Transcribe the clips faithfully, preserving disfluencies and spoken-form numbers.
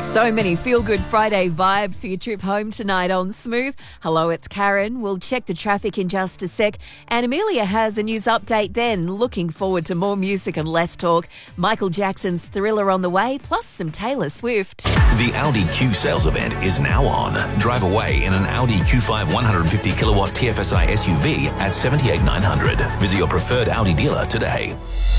So many feel-good Friday vibes for your trip home tonight on Smooth. Hello, it's Karen. We'll check the traffic in just a sec. And Amelia has a news update then. Looking forward to more music and less talk. Michael Jackson's Thriller on the way, plus some Taylor Swift. The Audi Q sales event is now on. Drive away in an Audi Q five one hundred fifty kilowatt T F S I S U V at seventy-eight thousand nine hundred. Visit your preferred Audi dealer today.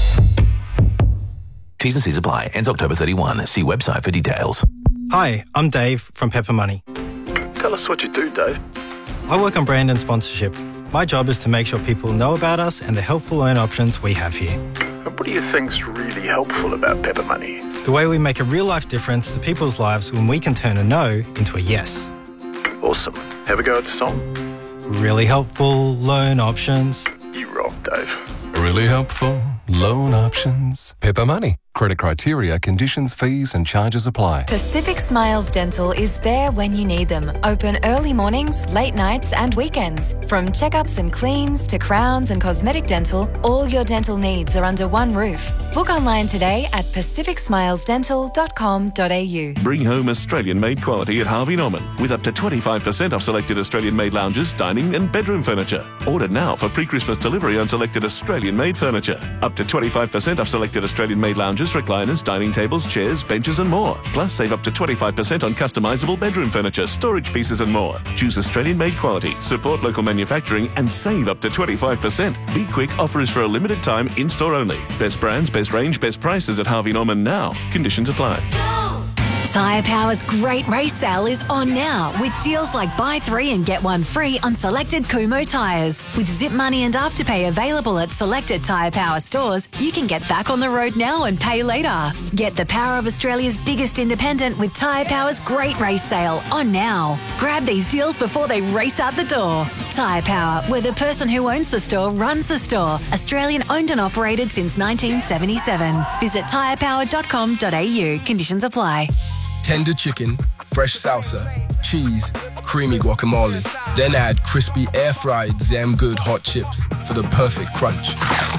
T's and C's apply. Ends October thirty-first. See website for details. Hi, I'm Dave from Pepper Money. Tell us what you do, Dave. I work on brand and sponsorship. My job is to make sure people know about us and the helpful loan options we have here. And what do you think's really helpful about Pepper Money? The way we make a real-life difference to people's lives when we can turn a no into a yes. Awesome. Have a go at the song. Really helpful loan options. You rock, Dave. Really helpful loan options. Pepper Money. Credit criteria, conditions, fees and charges apply. Pacific Smiles Dental is there when you need them. Open early mornings, late nights and weekends. From checkups and cleans to crowns and cosmetic dental, all your dental needs are under one roof. Book online today at pacific smiles dental dot com dot a u. Bring home Australian-made quality at Harvey Norman with up to twenty-five percent off selected Australian-made lounges, dining and bedroom furniture. Order now for pre-Christmas delivery on selected Australian-made furniture. Up to twenty-five percent off selected Australian-made lounges, recliners, dining tables, chairs, benches and more. Plus save up to twenty-five percent on customisable bedroom furniture, storage pieces and more. Choose Australian-made quality, support local manufacturing and save up to twenty-five percent. Be quick, offer is for a limited time, in-store only. Best brands, best range, best prices at Harvey Norman now. Conditions apply. Tyre Power's great race sale is on now with deals like buy three and get one free on selected Kumo tyres. With Zip Money and Afterpay available at selected Tyre Power stores, you can get back on the road now and pay later. Get the power of Australia's biggest independent with Tyre Power's great race sale on now. Grab these deals before they race out the door. Tyre Power, where the person who owns the store runs the store. Australian owned and operated since nineteen seventy-seven. Visit tyre power dot com dot a u. Conditions apply. Tender chicken, fresh salsa, cheese, creamy guacamole. Then add crispy air-fried Zam Good hot chips for the perfect crunch.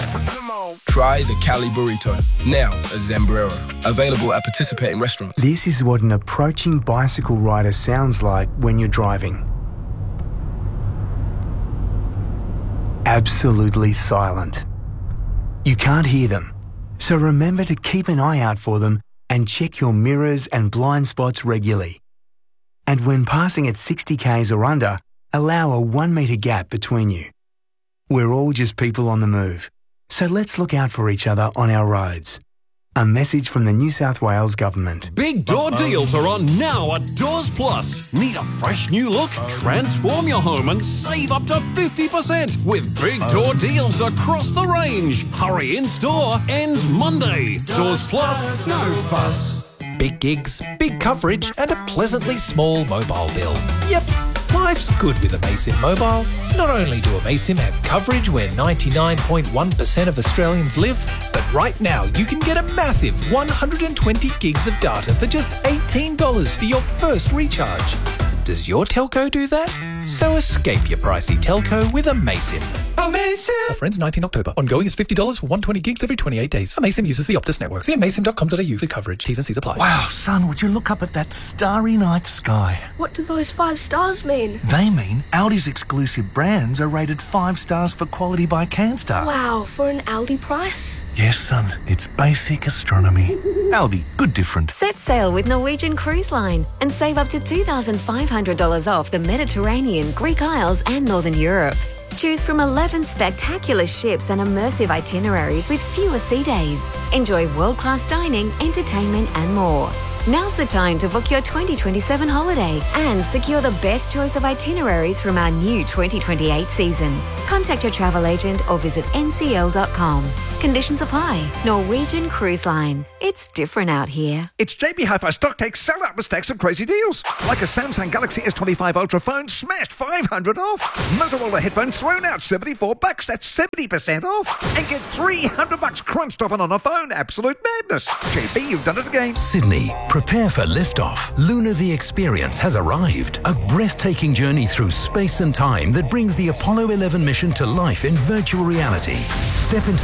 Try the Cali Burrito, now at Zambrero. Available at participating restaurants. This is what an approaching bicycle rider sounds like when you're driving. Absolutely silent. You can't hear them, so remember to keep an eye out for them and check your mirrors and blind spots regularly. And when passing at sixty kays or under, allow a one metre gap between you. We're all just people on the move, so let's look out for each other on our roads. A message from the New South Wales Government. Big door deals are on now at Doors Plus. Need a fresh new look? Transform your home and save up to fifty percent with big door deals across the range. Hurry, in store ends Monday. Doors Plus, no fuss. Big gigs, big coverage and a pleasantly small mobile bill. Yep, life's good with Amaysim Mobile. Not only do Amaysim have coverage where ninety-nine point one percent of Australians live, but right now you can get a massive one hundred twenty gigs of data for just eighteen dollars for your first recharge. Does your telco do that? So escape your pricey telco with Amaysim. Amaysim! Offer ends nineteenth October. Ongoing is fifty dollars for one hundred twenty gigs every twenty-eight days. Amaysim uses the Optus network. See amaysim dot com dot a u for coverage. T's and C's apply. Wow, son, would you look up at that starry night sky? What do those five stars mean? They mean Audi's exclusive brands are rated five stars for quality by CanStar. Wow, for an Audi price? Yes, son, it's basic astronomy. Audi, good different. Set sail with Norwegian Cruise Line and save up to two thousand five hundred dollars off the Mediterranean, Greek Isles and Northern Europe. Choose from eleven spectacular ships and immersive itineraries with fewer sea days. Enjoy world-class dining, entertainment and more. Now's the time to book your twenty twenty-seven holiday and secure the best choice of itineraries from our new twenty twenty-eight season. Contact your travel agent or visit n c l dot com. Conditions apply. Norwegian Cruise Line. It's different out here. It's J B Hi-Fi Stock Takes sell-out with stacks of crazy deals. Like a Samsung Galaxy S twenty-five Ultra phone smashed five hundred off. Motorola headphones thrown out seventy-four bucks. That's seventy percent off. And get three hundred bucks crunched off on a phone. Absolute madness. J B, you've done it again. Sydney, prepare for liftoff. Luna the Experience has arrived. A breathtaking journey through space and time that brings the Apollo eleven mission to life in virtual reality. Step into the boots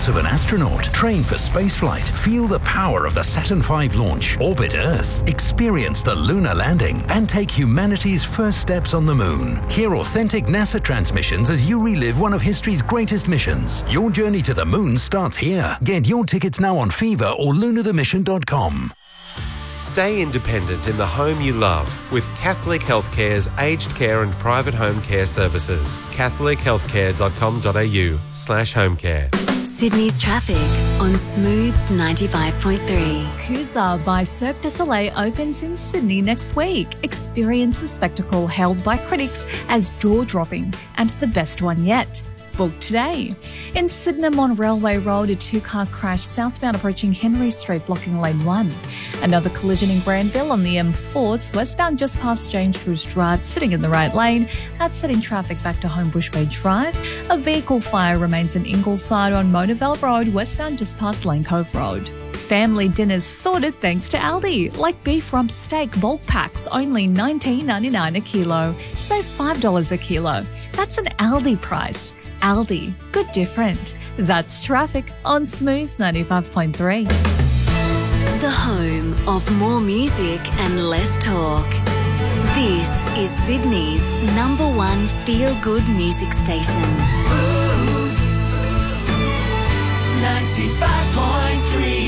thoughts of an astronaut, train for spaceflight, feel the power of the Saturn five launch, orbit Earth, experience the lunar landing, and take humanity's first steps on the moon. Hear authentic NASA transmissions as you relive one of history's greatest missions. Your journey to the moon starts here. Get your tickets now on Fever or lunar the mission dot com. Stay independent in the home you love with Catholic Healthcare's aged care and private home care services. catholic healthcare dot com dot a u slash home care. Sydney's traffic on Smooth ninety-five point three. Kuza by Cirque du Soleil opens in Sydney next week. Experience the spectacle hailed by critics as jaw-dropping and the best one yet. Book today. In Sydenham on Railway Road, a two-car crash southbound approaching Henry Street, blocking lane one. Another collision in Granville on the M four. It's westbound just past James Drews Drive, sitting in the right lane. That's setting traffic back to Homebush Bay Drive. A vehicle fire remains in Ingleside on Monavale Road, westbound just past Lane Cove Road. Family dinners sorted thanks to Aldi, like beef rump steak bulk packs, only nineteen ninety-nine a kilo. Save five dollars a kilo. That's an Aldi price. Aldi, good different. That's traffic on Smooth ninety-five point three. The home of more music and less talk. This is Sydney's number one feel-good music station. Smooth ninety-five point three.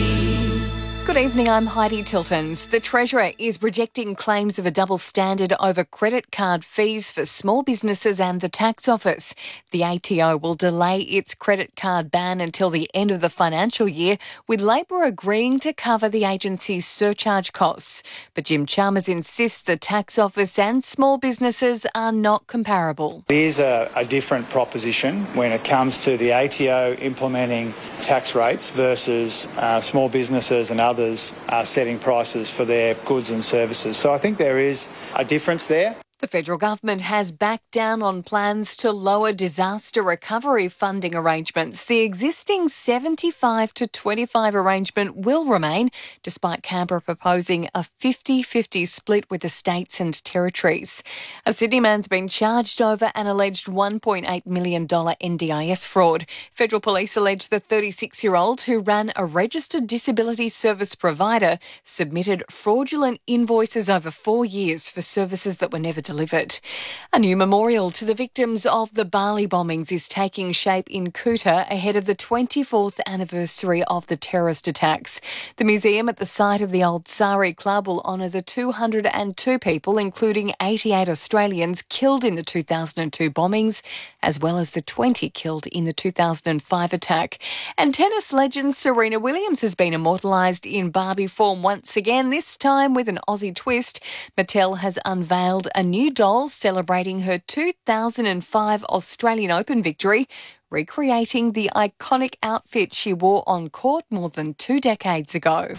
Good evening, I'm Heidi Tiltons. The Treasurer is rejecting claims of a double standard over credit card fees for small businesses and the tax office. The A T O will delay its credit card ban until the end of the financial year, with Labor agreeing to cover the agency's surcharge costs. But Jim Chalmers insists the tax office and small businesses are not comparable. There's a, a different proposition when it comes to the A T O implementing tax rates versus uh, small businesses and others are setting prices for their goods and services. So I think there is a difference there. The federal government has backed down on plans to lower disaster recovery funding arrangements. The existing seventy-five to twenty-five arrangement will remain, despite Canberra proposing a fifty-fifty split with the states and territories. A Sydney man's been charged over an alleged one point eight million dollars N D I S fraud. Federal police allege the thirty-six-year-old who ran a registered disability service provider submitted fraudulent invoices over four years for services that were never delivered. delivered. A new memorial to the victims of the Bali bombings is taking shape in Kuta ahead of the twenty-fourth anniversary of the terrorist attacks. The museum at the site of the old Sari Club will honour the two hundred two people, including eighty-eight Australians, killed in the two thousand two bombings, as well as the twenty killed in the two thousand five attack. And tennis legend Serena Williams has been immortalised in Barbie form once again, this time with an Aussie twist. Mattel has unveiled a new doll celebrating her two thousand five Australian Open victory, recreating the iconic outfit she wore on court more than two decades ago.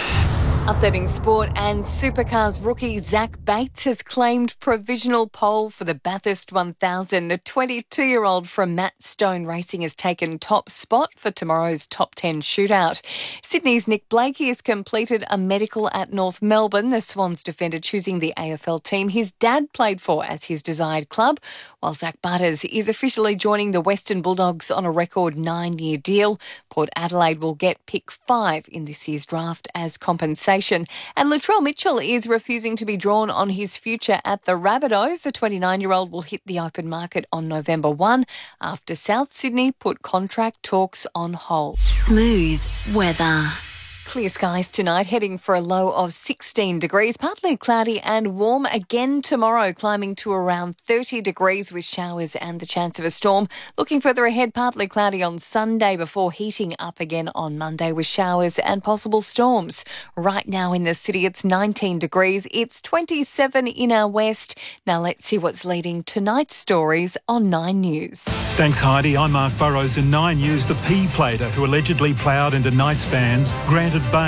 Updating sport, and Supercars rookie Zach Bates has claimed provisional pole for the Bathurst one thousand. The twenty-two-year-old from Matt Stone Racing has taken top spot for tomorrow's top ten shootout. Sydney's Nick Blakey has completed a medical at North Melbourne, the Swans defender choosing the A F L team his dad played for as his desired club, while Zach Butters is officially joining the Western Bulldogs on a record nine-year deal. Port Adelaide will get pick five in this year's draft as compensation. And Latrell Mitchell is refusing to be drawn on his future at the Rabbitohs. The twenty-nine-year-old will hit the open market on November first after South Sydney put contract talks on hold. Smooth weather. Clear skies tonight, heading for a low of sixteen degrees, partly cloudy and warm again tomorrow, climbing to around thirty degrees with showers and the chance of a storm. Looking further ahead, partly cloudy on Sunday before heating up again on Monday with showers and possible storms. Right now in the city, it's nineteen degrees. It's twenty-seven in our west. Now let's see what's leading tonight's stories on Nine News. Thanks, Heidi. I'm Mark Burrows. In Nine News, the P-plater who allegedly ploughed into Knights fans granted bail.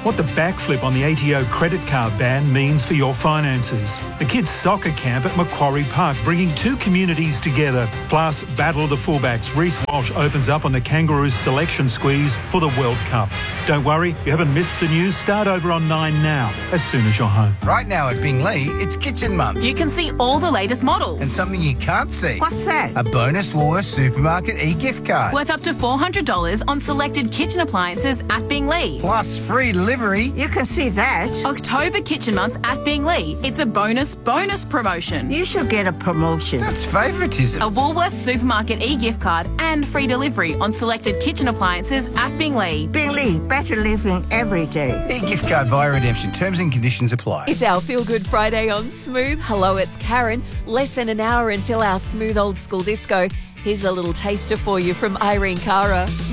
what the backflip on the A T O credit card ban means for your finances. The kids' soccer camp at Macquarie Park, bringing two communities together. Plus, Battle of the Fullbacks. Reece Walsh opens up on the Kangaroos selection squeeze for the World Cup. Don't worry, you haven't missed the news. Start over on Nine now, as soon as you're home. Right now at Bingley, it's Kitchen Month. You can see all the latest models. And something you can't see. What's that? A bonus Woolworths Supermarket e-gift card. Worth up to four hundred dollars on selected kitchen appliances at Bingley. Plus free delivery. You can see that. October Kitchen Month at Bingley. It's a bonus, bonus promotion. You should get a promotion. That's favouritism. A Woolworths Supermarket e-gift card and free delivery on selected kitchen appliances at Bingley. Bingley, better living every day. E-gift card via redemption. Terms and conditions apply. It's our Feel Good Friday on Smooth. Hello, it's Karen. Less than an hour until our Smooth Old School Disco. Here's a little taster for you from Irene Cara.